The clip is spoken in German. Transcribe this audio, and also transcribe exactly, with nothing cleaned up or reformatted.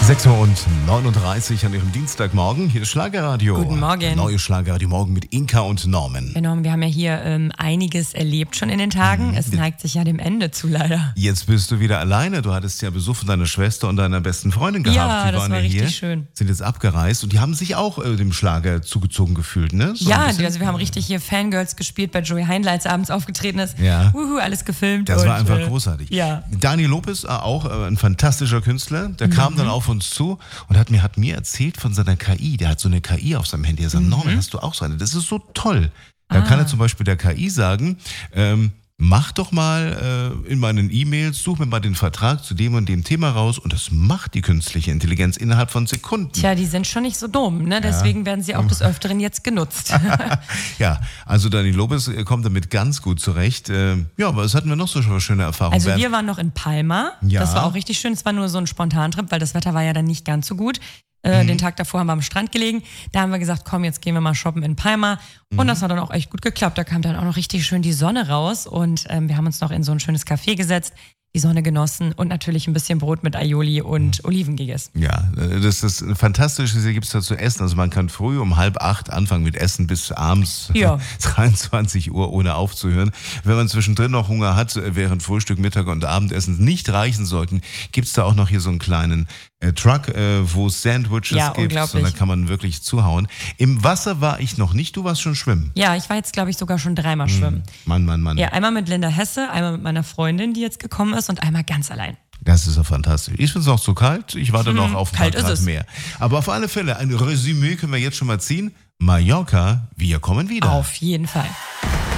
sechs Uhr neununddreißig an Ihrem Dienstagmorgen. Hier ist Schlagerradio. Guten Morgen. Neue Schlagerradio morgen mit Inka und Norman. Genau, wir haben ja hier ähm, einiges erlebt schon in den Tagen. Mhm. Es neigt sich ja dem Ende zu, leider. Jetzt bist du wieder alleine. Du hattest ja Besuch von deiner Schwester und deiner besten Freundin gehabt. Ja, die das waren war ja richtig hier, schön. sind jetzt abgereist und die haben sich auch äh, dem Schlager zugezogen gefühlt, ne? So Ja, ein bisschen. also wir haben richtig hier Fangirls gespielt bei Joey Heindl, als er abends aufgetreten ist. Ja. Uhu, alles gefilmt. Das und, war einfach äh, großartig. Ja. Dani Lopez, äh, auch äh, ein fantastischer Künstler, der mhm. kam dann auf uns zu und hat mir, hat mir erzählt von seiner K I. Der hat so eine K I auf seinem Handy. Er sagt, mhm. Norman, hast du auch so eine? Das ist so toll. Da ah. kann er zum Beispiel der K I sagen, ähm, mach doch mal äh, in meinen E-Mails, such mir mal den Vertrag zu dem und dem Thema raus und das macht die künstliche Intelligenz innerhalb von Sekunden. Tja, die sind schon nicht so dumm, ne? Deswegen ja. werden sie auch des Öfteren jetzt genutzt. Ja, also Dani Lopez kommt damit ganz gut zurecht. Äh, ja, was hatten wir noch so für schöne Erfahrungen? Also wir waren noch in Palma. Ja. Das war auch richtig schön. Es war nur so ein Spontantrip, weil das Wetter war ja dann nicht ganz so gut. Äh, mhm. Den Tag davor haben wir am Strand gelegen. Da haben wir gesagt, komm, jetzt gehen wir mal shoppen in Palma. Und mhm. das hat dann auch echt gut geklappt. Da kam dann auch noch richtig schön die Sonne raus. Und ähm, wir haben uns noch in so ein schönes Café gesetzt, die Sonne genossen und natürlich ein bisschen Brot mit Aioli und Oliven gegessen. Ja, das ist fantastisch. Hier gibt es da zu essen. Also man kann früh um halb acht anfangen mit Essen bis abends ja. dreiundzwanzig Uhr ohne aufzuhören. Wenn man zwischendrin noch Hunger hat, während Frühstück, Mittag und Abendessen nicht reichen sollten, gibt es da auch noch hier so einen kleinen äh, Truck, äh, wo es Sandwiches ja, gibt. Und da kann man wirklich zuhauen. Im Wasser war ich noch nicht. Du warst schon schwimmen. Ja, ich war jetzt, glaube ich, sogar schon dreimal hm. schwimmen. Mann, Mann, Mann. Ja, einmal mit Linda Hesse, einmal mit meiner Freundin, die jetzt gekommen ist, und einmal ganz allein. Das ist ja fantastisch. Ich finde es noch zu kalt. Ich warte hm, noch auf ein paar Grad ist es. mehr. Aber auf alle Fälle, ein Resümee können wir jetzt schon mal ziehen. Mallorca, wir kommen wieder. Auf jeden Fall.